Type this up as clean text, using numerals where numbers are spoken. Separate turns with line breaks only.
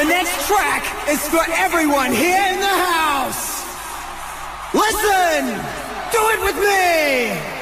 The next track is for everyone here in the house. Listen, do it with me.